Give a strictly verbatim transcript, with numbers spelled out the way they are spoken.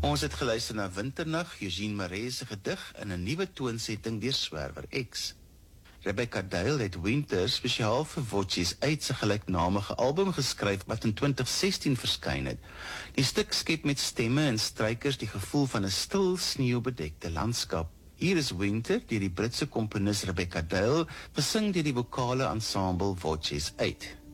Ons het geluister na Winternag, Eugene Maree se gedig in 'n nuwe toonsetting deur Swerwer X. Rebecca Dale het Winter spesiaal vir Watjies uit sy gelyknamige album geskryf wat in twintig sestien verskyn het. Die stuk skep met stemme en strykers die gevoel van 'n stil sneeubedekte landskap. Hier is Winter deur die Britse komponis Rebecca Dale, besing deur die vokale ensemble Watjies uit.